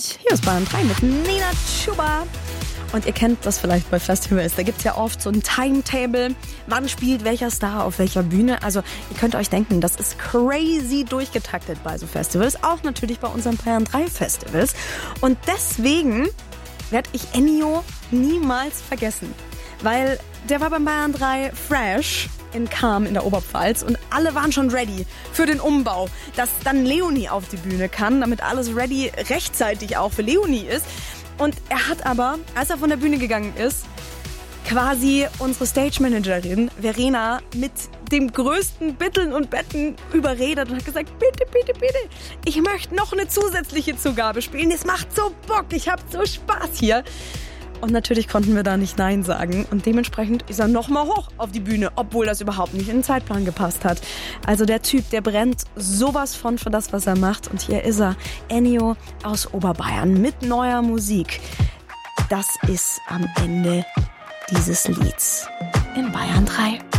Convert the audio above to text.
Hier ist Bayern 3 mit Nina Chuba. Und ihr kennt das vielleicht bei Festivals. Da gibt es ja oft so ein Timetable. Wann spielt welcher Star auf welcher Bühne? Also ihr könnt euch denken, das ist crazy durchgetaktet bei so Festivals. Auch natürlich bei unseren Bayern 3 Festivals. Und deswegen werde ich Ennio niemals vergessen. Weil der war beim Bayern 3 Fresh in Cham in der Oberpfalz und alle waren schon ready für den Umbau, dass dann Leonie auf die Bühne kann, damit alles ready rechtzeitig auch für Leonie ist. Und er hat aber, als er von der Bühne gegangen ist, quasi unsere Stage-Managerin Verena mit dem größten Bitteln und Betten überredet und hat gesagt, bitte, bitte, bitte, ich möchte noch eine zusätzliche Zugabe spielen. Es macht so Bock, ich habe so Spaß hier. Und natürlich konnten wir da nicht Nein sagen. Und dementsprechend ist er nochmal hoch auf die Bühne, obwohl das überhaupt nicht in den Zeitplan gepasst hat. Also der Typ, der brennt sowas von für das, was er macht. Und hier ist er, Ennio aus Oberbayern mit neuer Musik. Das ist am Ende dieses Lieds in Bayern 3.